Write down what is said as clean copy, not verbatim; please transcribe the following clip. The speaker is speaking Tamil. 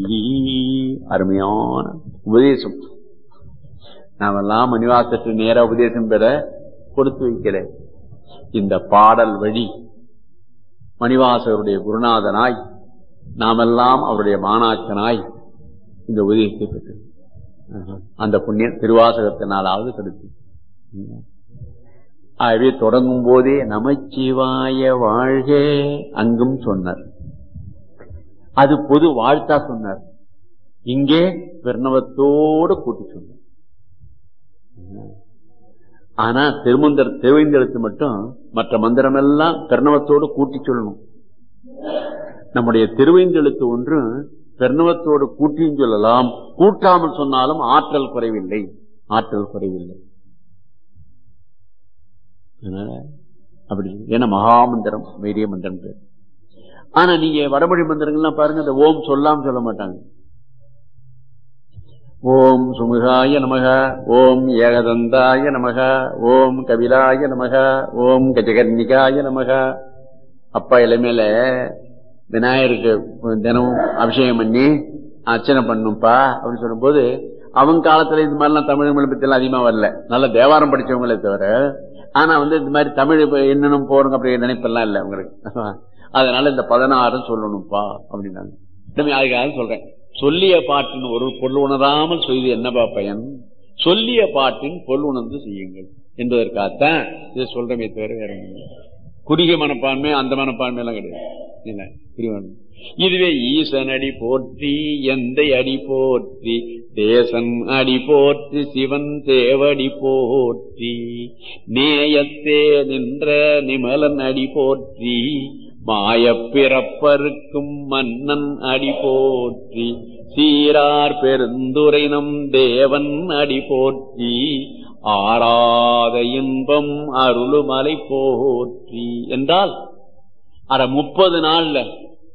அருமையான உபதேசம். நாமெல்லாம் மணிவாசற்று நேர உபதேசம் பெற கொடுத்து வைக்கல. இந்த பாடல் வழி மணிவாசகருடைய குருநாதனாய் நாமெல்லாம் அவருடைய மாணாக்கனாய் இந்த உபதேசத்தை பெற்று அந்த புண்ணிய திருவாசகத்தினாலாவது கிடைத்து. ஆகவே தொடங்கும் போதே நமச்சிவாய வாழ்க அங்கும் சொன்னார். அது பொது வாழ்த்தா சொன்னார். இங்கே பிரணவத்தோடு கூட்டி சொன்னார். ஆனா திருவைந்தெழுத்து மட்டும் மற்ற மந்திரம் எல்லாம் பிரணவத்தோடு கூட்டி சொல்லணும். நம்முடைய திருவைந்தெழுத்து ஒன்று பிரணவத்தோடு கூட்டியும் சொல்லலாம், கூட்டாமல் சொன்னாலும் ஆற்றல் குறைவில்லை. ஆற்றல் குறைவில்லை. அப்படி ஏன்னா மகாமந்திரம் வைரிய மந்திரம் பேர். ஆனா நீங்க வடமொழி மந்திரங்கள்லாம் பாருங்க, இந்த ஓம் சொல்லாம சொல்ல மாட்டாங்க. ஓம் சுமுகாய நமக, ஓம் ஏகதந்தாய நமக, ஓம் கபிலாய நமக, ஓம் கஜகர்ணிகாய நமக. அப்பா இளமையில விநாயகருக்கு தினமும் அபிஷேகம் பண்ணி அர்ச்சனை பண்ணும்பா அப்படின்னு சொல்லும் போது அவங்க காலத்துல இந்த மாதிரிலாம் தமிழ் மொழி பத்தி எல்லாம் அதிகமா வரல, நல்ல தேவாரம் படிச்சவங்களே தவிர. ஆனா இந்த மாதிரி தமிழ் என்னன்னு போறோங்க அப்படி நினைப்பெல்லாம் இல்லை உங்களுக்கு. அதனால இந்த 16 சொல்லணும்பா அப்படின்னாங்க. அதுக்காக சொல்றேன், சொல்லிய பாட்டின் ஒரு பொருள் உணராமல் செய்து என்னப்பா பயன், சொல்லிய பாட்டின் பொருள் உணர்ந்து செய்யுங்கள் என்பதற்காகத்தான் இதை சொல்றமே தவிர வேற குறுகிய மனப்பான்மை அந்த மனப்பான்மை எல்லாம் கிடையாது. இதுவே ஈசன் அடி போற்றி, எந்தை அடி போற்றி, தேசன் அடி போற்றி, சிவன் தேவடி போற்றி, நேயத்தே நின்ற நிமலன் அடி போற்றி, மாயப் பிறப்பருக்கும் மன்னன் அடி போற்றி, சீரார் பெருந்துரை நம் தேவன் அடி போற்றி, ஆராத இன்பம் அருளுமலை போற்றி என்றால் அட 30 நாள்ல